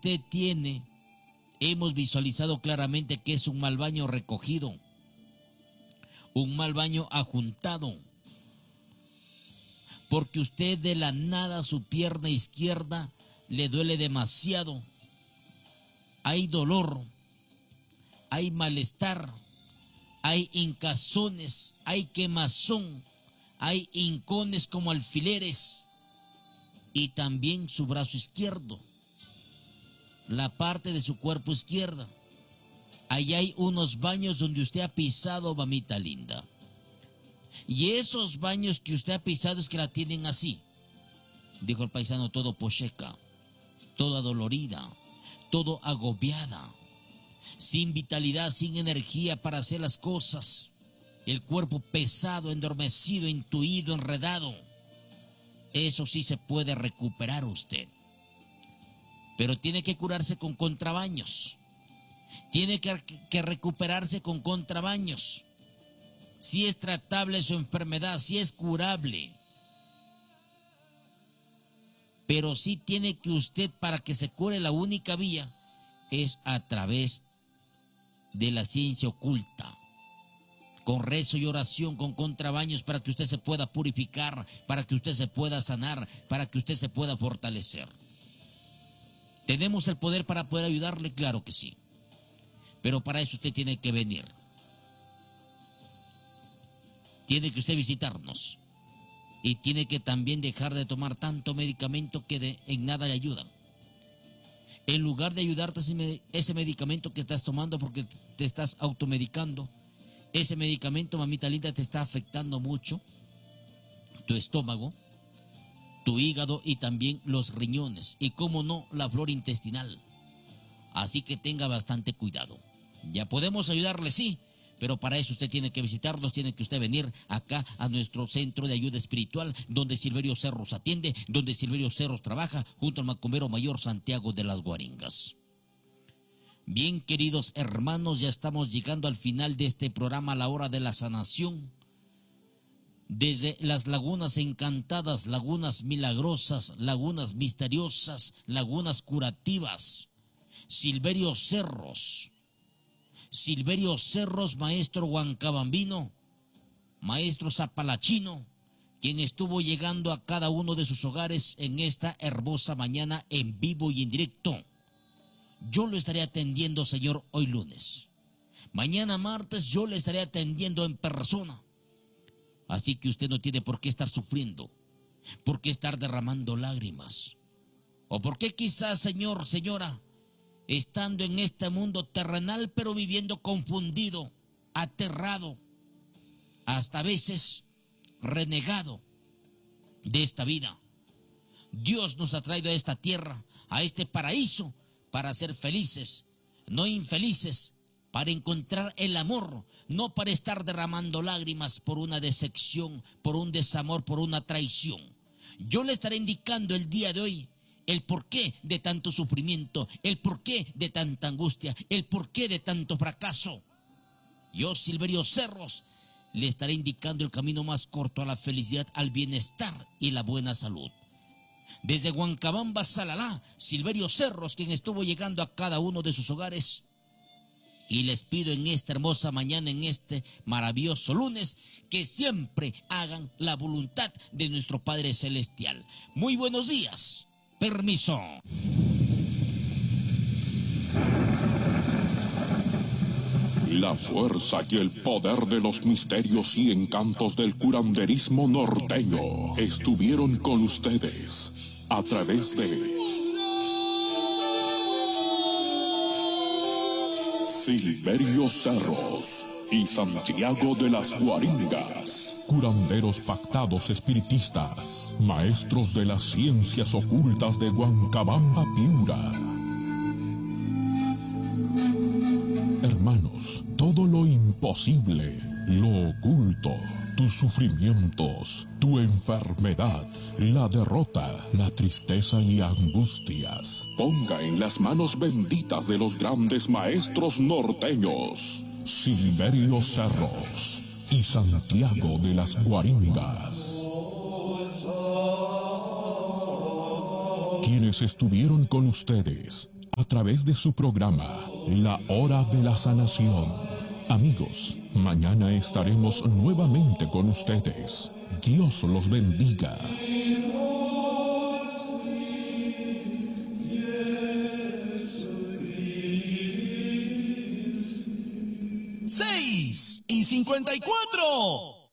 usted tiene, hemos visualizado claramente que es un mal baño recogido, un mal baño ajuntado, porque usted de la nada su pierna izquierda le duele demasiado. Hay dolor, hay malestar, hay hincazones, hay quemazón, hay hincones como alfileres, y también su brazo izquierdo, la parte de su cuerpo izquierda. Ahí hay unos baños donde usted ha pisado, mamita linda. Y esos baños que usted ha pisado es que la tienen así, dijo el paisano, todo pocheca, toda dolorida, todo agobiada, sin vitalidad, sin energía para hacer las cosas, el cuerpo pesado, endormecido, intuido, enredado. Eso sí se puede recuperar usted, pero tiene que curarse con contrabaños, tiene que recuperarse con contrabaños. Si es tratable su enfermedad, si es curable, pero sí tiene que usted, para que se cure, la única vía es a través de la ciencia oculta, con rezo y oración, con contrabaños, para que usted se pueda purificar, para que usted se pueda sanar, para que usted se pueda fortalecer. ¿Tenemos el poder para poder ayudarle? Claro que sí, pero para eso usted tiene que venir. Tiene que usted visitarnos y tiene que también dejar de tomar tanto medicamento que en nada le ayudan. En lugar de ayudarte ese medicamento que estás tomando porque te estás automedicando, ese medicamento, mamita linda, te está afectando mucho tu estómago, tu hígado y también los riñones y, cómo no, la flora intestinal. Así que tenga bastante cuidado. Ya podemos ayudarle, sí, pero para eso usted tiene que visitarnos, tiene que usted venir acá a nuestro centro de ayuda espiritual, donde Silverio Cerros atiende, donde Silverio Cerros trabaja, junto al Macumbero Mayor Santiago de las Guaringas. Bien, queridos hermanos, ya estamos llegando al final de este programa, La Hora de la Sanación. Desde las lagunas encantadas, lagunas milagrosas, lagunas misteriosas, lagunas curativas, Silverio Cerros, maestro huancabambino, maestro zapalachino, quien estuvo llegando a cada uno de sus hogares en esta hermosa mañana en vivo y en directo. Yo lo estaré atendiendo, señor, hoy lunes. Mañana martes yo le estaré atendiendo en persona. Así que usted no tiene por qué estar sufriendo, por qué estar derramando lágrimas. O por qué quizás, señor, señora, estando en este mundo terrenal, pero viviendo confundido, aterrado, hasta a veces renegado de esta vida. Dios nos ha traído a esta tierra, a este paraíso, para ser felices, no infelices, para encontrar el amor, no para estar derramando lágrimas por una decepción, por un desamor, por una traición. Yo le estaré indicando el día de hoy el porqué de tanto sufrimiento, el porqué de tanta angustia, el porqué de tanto fracaso. Yo, Silverio Cerros, le estaré indicando el camino más corto a la felicidad, al bienestar y la buena salud. Desde Huancabamba, Salalá, Silverio Cerros, quien estuvo llegando a cada uno de sus hogares. Y les pido en esta hermosa mañana, en este maravilloso lunes, que siempre hagan la voluntad de nuestro Padre Celestial. Muy buenos días. Permiso. La fuerza y el poder de los misterios y encantos del curanderismo norteño estuvieron con ustedes a través de Silverio Cerros y Santiago de las Guaringas. Curanderos pactados espiritistas, maestros de las ciencias ocultas de Huancabamba, Piura. Hermanos, todo lo imposible, lo oculto, tus sufrimientos, tu enfermedad, la derrota, la tristeza y angustias, ponga en las manos benditas de los grandes maestros norteños, Silverio Cerros y Santiago de las Guaringas, quienes estuvieron con ustedes a través de su programa La Hora de la Sanación. Amigos, mañana estaremos nuevamente con ustedes. Dios los bendiga. 6:54.